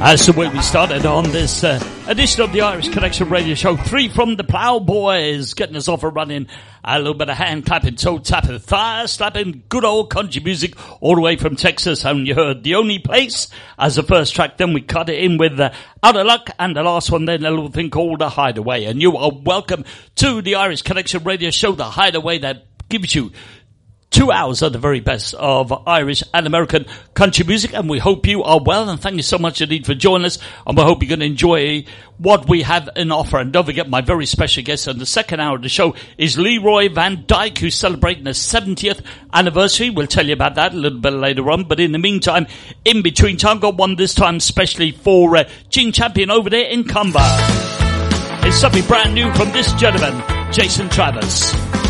That's the way we started on this edition of the Irish Connection Radio Show. 3 from the Plowboys, getting us off and running. A little bit of hand clapping, toe tapping, thigh slapping, good old country music all the way from Texas. And you heard The Only Place as the first track. Then we cut it in with Out of Luck, and the last one then a little thing called The Hideaway. And you are welcome to the Irish Connection Radio Show, The Hideaway, that gives you 2 hours of the very best of Irish and American country music, and we hope you are well, and thank you so much indeed for joining us, and we hope you're going to enjoy what we have in offer. And don't forget, my very special guest on the second hour of the show is Leroy Van Dyke, who's celebrating his 70th anniversary. We'll tell you about that a little bit later on, but in the meantime, in between time, got one this time especially for Gene Champion over there in Cumber. It's something brand new from this gentleman, Jason Travers.